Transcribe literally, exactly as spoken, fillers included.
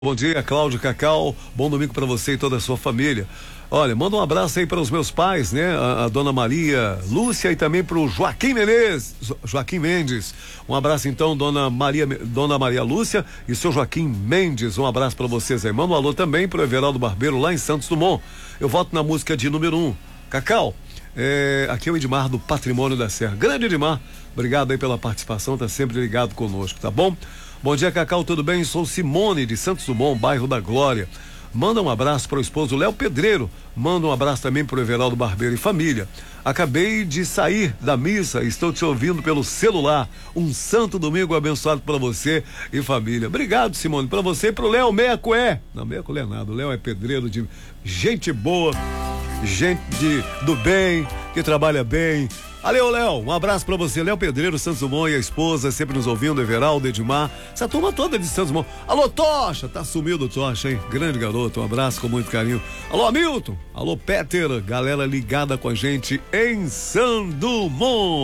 Bom dia, Cláudio Cacau, bom domingo para você e toda a sua família. Olha, manda um abraço aí para os meus pais, né? A, a dona Maria Lúcia e também para o Joaquim Menezes, Joaquim Mendes. Um abraço então, dona Maria, dona Maria Lúcia e seu Joaquim Mendes. Um abraço para vocês aí. Manda um alô também para o Everaldo Barbeiro lá em Santos Dumont. Eu voto na música de número um. Cacau, é, aqui é o Edmar do Patrimônio da Serra. Grande Edmar, obrigado aí pela participação, tá sempre ligado conosco, tá bom? Bom dia, Cacau, tudo bem? Sou Simone de Santos Dumont, bairro da Glória. Manda um abraço para o esposo Léo Pedreiro. Manda um abraço também para o Everaldo Barbeiro e família. Acabei de sair da missa, estou te ouvindo pelo celular. Um santo domingo abençoado para você e família. Obrigado, Simone, para você e para o Léo Meco é. Não, Meco não é nada, o Léo é pedreiro de gente boa, gente de, do bem, que trabalha bem. Valeu, Léo, um abraço pra você, Léo Pedreiro, Santos Dumont e a esposa, sempre nos ouvindo, Everaldo, Edmar, essa turma toda de Santos Dumont. Alô, Tocha, tá sumido o Tocha, hein? Grande garoto, um abraço com muito carinho. Alô, Hamilton, alô, Peter, galera ligada com a gente em Santos Dumont.